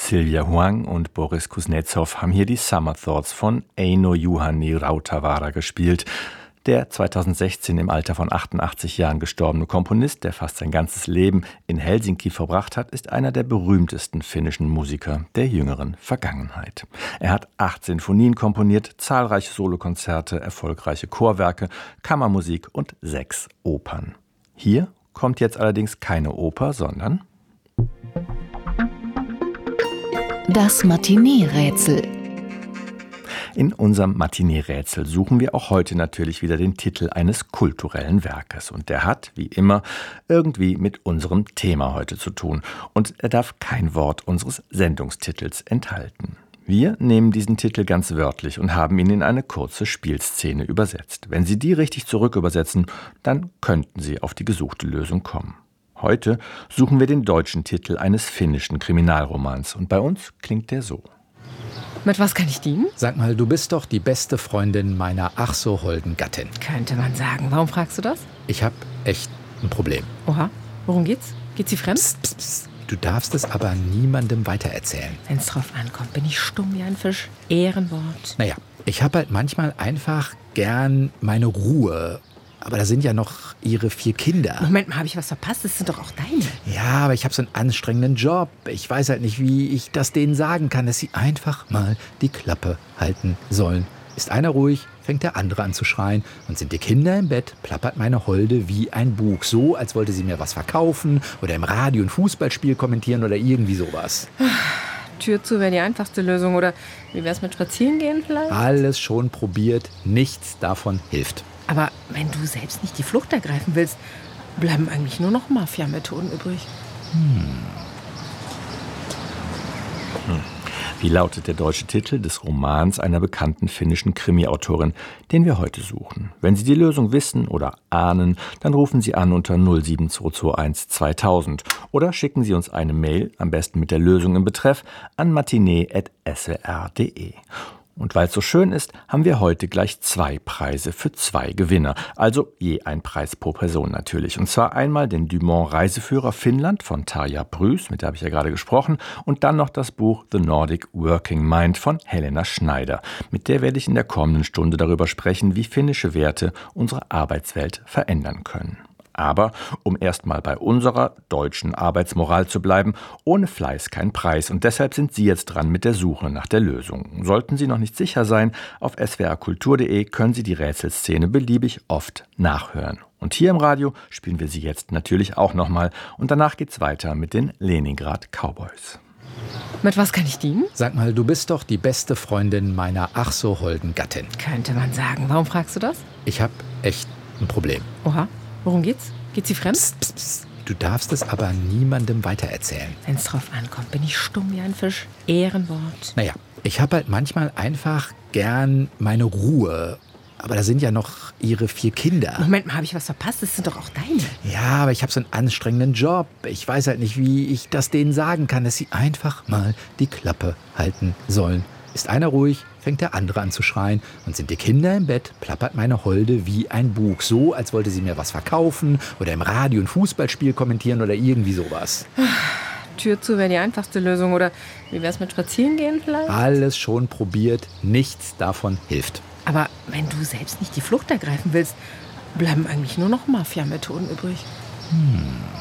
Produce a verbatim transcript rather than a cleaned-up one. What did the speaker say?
Sylvia Huang und Boris Kuznetsov haben hier die Summer Thoughts von Eino Juhani Rautavaara gespielt. Der zweitausendsechzehn im Alter von achtundachtzig Jahren gestorbene Komponist, der fast sein ganzes Leben in Helsinki verbracht hat, ist einer der berühmtesten finnischen Musiker der jüngeren Vergangenheit. Er hat acht Sinfonien komponiert, zahlreiche Solokonzerte, erfolgreiche Chorwerke, Kammermusik und sechs Opern. Hier kommt jetzt allerdings keine Oper, sondern das Matinee-Rätsel. In unserem Matinee-Rätsel suchen wir auch heute natürlich wieder den Titel eines kulturellen Werkes. Und der hat, wie immer, irgendwie mit unserem Thema heute zu tun. Und er darf kein Wort unseres Sendungstitels enthalten. Wir nehmen diesen Titel ganz wörtlich und haben ihn in eine kurze Spielszene übersetzt. Wenn Sie die richtig zurückübersetzen, dann könnten Sie auf die gesuchte Lösung kommen. Heute suchen wir den deutschen Titel eines finnischen Kriminalromans. Und bei uns klingt der so. Mit was kann ich dienen? Sag mal, du bist doch die beste Freundin meiner ach so holden Gattin. Könnte man sagen. Warum fragst du das? Ich hab echt ein Problem. Oha, worum geht's? Geht sie fremd? Psst, psst, psst. Du darfst es aber niemandem weitererzählen. Wenn's drauf ankommt, bin ich stumm wie ein Fisch. Ehrenwort. Naja, ich hab halt manchmal einfach gern meine Ruhe. Aber da sind ja noch ihre vier Kinder. Moment mal, habe ich was verpasst? Das sind doch auch deine. Ja, aber ich habe so einen anstrengenden Job. Ich weiß halt nicht, wie ich das denen sagen kann, dass sie einfach mal die Klappe halten sollen. Ist einer ruhig, fängt der andere an zu schreien. Und sind die Kinder im Bett, plappert meine Holde wie ein Bug. So, als wollte sie mir was verkaufen oder im Radio ein Fußballspiel kommentieren oder irgendwie sowas. Tür zu wäre die einfachste Lösung. Oder wie wär's mit Spazierengehen vielleicht? Alles schon probiert, nichts davon hilft. Aber wenn du selbst nicht die Flucht ergreifen willst, bleiben eigentlich nur noch Mafia-Methoden übrig. Hm. Hm. Wie lautet der deutsche Titel des Romans einer bekannten finnischen Krimi-Autorin, den wir heute suchen? Wenn Sie die Lösung wissen oder ahnen, dann rufen Sie an unter null sieben zwei zwei eins zweitausend oder schicken Sie uns eine Mail, am besten mit der Lösung im Betreff, an matinee at s w r punkt d e. Und weil es so schön ist, haben wir heute gleich zwei Preise für zwei Gewinner. Also je ein Preis pro Person natürlich. Und zwar einmal den Dumont Reiseführer Finnland von Tarja Brüs, mit der habe ich ja gerade gesprochen, und dann noch das Buch The Nordic Working Mind von Helena Schneider. Mit der werde ich in der kommenden Stunde darüber sprechen, wie finnische Werte unsere Arbeitswelt verändern können. Aber um erstmal bei unserer deutschen Arbeitsmoral zu bleiben, ohne Fleiß kein Preis. Und deshalb sind Sie jetzt dran mit der Suche nach der Lösung. Sollten Sie noch nicht sicher sein, auf s w r kultur punkt d e können Sie die Rätselszene beliebig oft nachhören. Und hier im Radio spielen wir sie jetzt natürlich auch nochmal. Und danach geht's weiter mit den Leningrad Cowboys. Mit was kann ich dienen? Sag mal, du bist doch die beste Freundin meiner ach so holden Gattin. Könnte man sagen. Warum fragst du das? Ich hab echt ein Problem. Oha. Worum geht's? Geht sie fremd? Psst, psst, psst. Du darfst es aber niemandem weitererzählen. Wenn's drauf ankommt, bin ich stumm wie ein Fisch. Ehrenwort. Naja, ich habe halt manchmal einfach gern meine Ruhe. Aber da sind ja noch ihre vier Kinder. Moment mal, habe ich was verpasst? Das sind doch auch deine. Ja, aber ich habe so einen anstrengenden Job. Ich weiß halt nicht, wie ich das denen sagen kann, dass sie einfach mal die Klappe halten sollen. Ist einer ruhig, fängt der andere an zu schreien. Und sind die Kinder im Bett, plappert meine Holde wie ein Bug. So, als wollte sie mir was verkaufen oder im Radio ein Fußballspiel kommentieren oder irgendwie sowas. Tür zu wäre die einfachste Lösung. Oder wie wär's mit Spazierengehen vielleicht? Alles schon probiert, nichts davon hilft. Aber wenn du selbst nicht die Flucht ergreifen willst, bleiben eigentlich nur noch Mafia-Methoden übrig. Hm.